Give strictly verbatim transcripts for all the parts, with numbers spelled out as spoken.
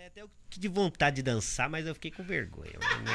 até eu tive vontade de dançar, mas eu fiquei com vergonha.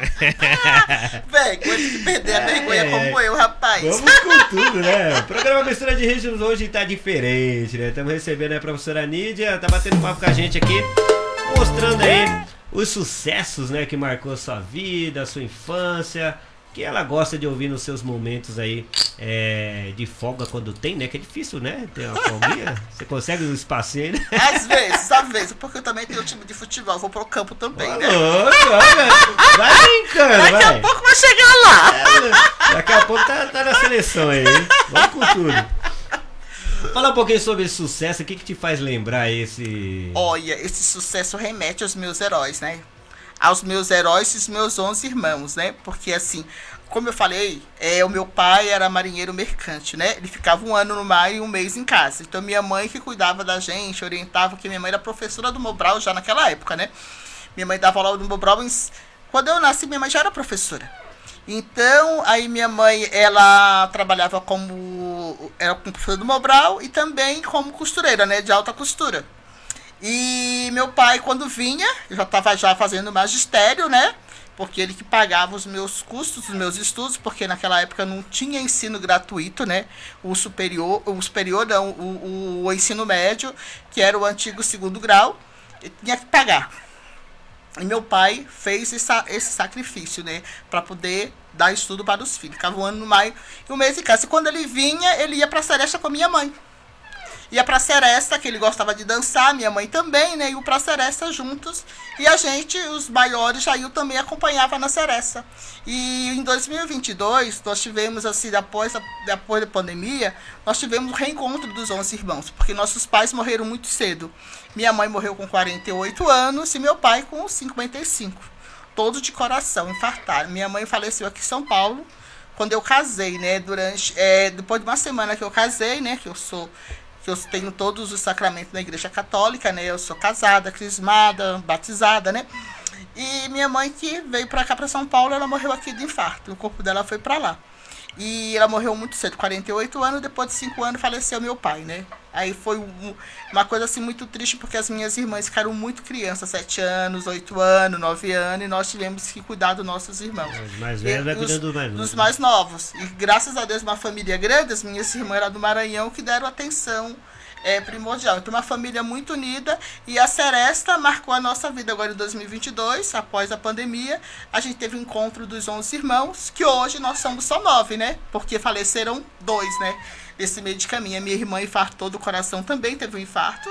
Véi, coisa que perder a vergonha É, como eu, rapaz. Vamos com tudo, né? O programa Mistura de Ritmos hoje tá diferente, né? Estamos recebendo a professora Nídia, tá batendo papo com a gente aqui, mostrando aí os sucessos, né, que marcou a sua vida, a sua infância, que ela gosta de ouvir nos seus momentos aí é, de folga quando tem, né? Que é difícil, né? Ter uma folguinha. Você consegue um espacinho aí, né? Às vezes, às vezes, porque eu também tenho time de futebol, vou pro campo também, Ô, né? louco, olha, vai brincando, Daqui vai. a pouco vai chegar lá. É, daqui a pouco tá, tá na seleção aí, hein? Vamos com tudo. Fala um pouquinho sobre esse sucesso, o que que te faz lembrar esse... Olha, esse sucesso remete aos meus heróis, né? Aos meus heróis e os meus onze irmãos, né? Porque assim, como eu falei, é, o meu pai era marinheiro mercante, né? Ele ficava um ano no mar e um mês em casa. Então minha mãe que cuidava da gente, orientava, porque minha mãe era professora do Mobral já naquela época, né? Minha mãe dava aula do Mobral, quando eu nasci minha mãe já era professora. Então, aí minha mãe, ela trabalhava como, era professora do Mobral e também como costureira, né? De alta costura. E meu pai, quando vinha, eu já estava já fazendo magistério, né? Porque ele que pagava os meus custos, os meus estudos, porque naquela época não tinha ensino gratuito, né? O superior, o superior não, o, o, o ensino médio, que era o antigo segundo grau, tinha que pagar. E meu pai fez esse, esse sacrifício, né? Para poder dar estudo para os filhos. Ficava um ano no maio e um mês em casa. E quando ele vinha, ele ia para a Seresta com a minha mãe. Ia pra Seresta, que ele gostava de dançar, minha mãe também, né? Iam pra Seresta juntos. E a gente, os maiores, já iam também acompanhava na Seresta. E em dois mil e vinte e dois, nós tivemos, assim, após a, depois da pandemia, nós tivemos o reencontro dos onze irmãos, porque nossos pais morreram muito cedo. Minha mãe morreu com quarenta e oito anos e meu pai com cinquenta e cinco. Todos de coração, infartaram. Minha mãe faleceu aqui em São Paulo, quando eu casei, né? Durante, é, depois de uma semana que eu casei, né? Que eu sou... que eu tenho todos os sacramentos na igreja católica, né? Eu sou casada, crismada, batizada, né? E minha mãe que veio pra cá, pra São Paulo, ela morreu aqui de infarto. O corpo dela foi pra lá. E ela morreu muito cedo, quarenta e oito anos, depois de cinco anos faleceu meu pai, né? Aí foi um, uma coisa assim muito triste, porque as minhas irmãs ficaram muito crianças, sete anos, oito anos, nove anos, e nós tivemos que cuidar dos nossos irmãos. Os mais velhos vai cuidando dos mais novos. Dos mais novos. E graças a Deus, uma família grande, as minhas irmãs eram do Maranhão, que deram atenção é, primordial. Então, uma família muito unida, e a Seresta marcou a nossa vida agora em dois mil e vinte e dois, após a pandemia. A gente teve o encontro dos onze irmãos, que hoje nós somos só nove, né? Porque faleceram dois, né? Nesse meio de caminho. A minha irmã infartou do coração, também teve um infarto.